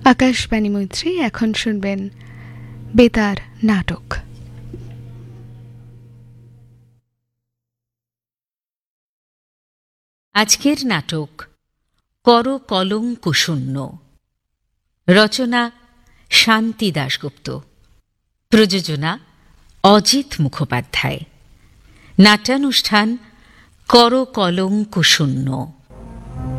আকাশবাণী মৈত্রী। এখন শুনবেন বেতার নাটক। আজকের নাটক কর কলঙ্ক শূন্য। রচনা শান্তি দাশগুপ্ত। প্রযোজনা অজিত মুখোপাধ্যায়। নাট্যানুষ্ঠান কর কলঙ্ক শূন্য।